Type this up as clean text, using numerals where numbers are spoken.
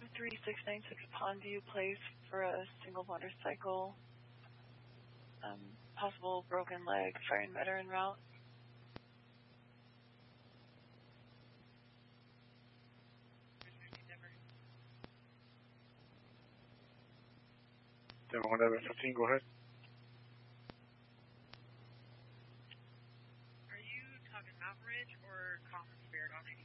3696 Pondview Place for a single motorcycle. Possible broken leg, fire and veteran route. Denver 1115, go ahead. Are you talking Mountain Ridge or Common Spirit on 86?